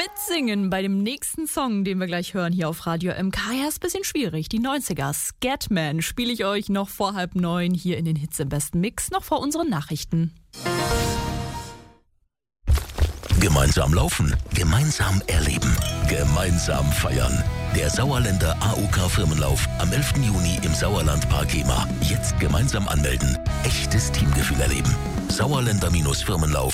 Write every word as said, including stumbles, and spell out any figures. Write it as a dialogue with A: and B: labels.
A: Mitsingen bei dem nächsten Song, den wir gleich hören hier auf Radio M K. Ja, ist ein bisschen schwierig. Die neunziger. Scatman spiele ich euch noch vor halb neun hier in den Hits im besten Mix, noch vor unseren Nachrichten.
B: Gemeinsam laufen, gemeinsam erleben, gemeinsam feiern. Der Sauerländer A O K-Firmenlauf am elften Juni im Sauerlandpark Gema. Jetzt gemeinsam anmelden. Echtes Teamgefühl erleben. Sauerländer-Firmenlauf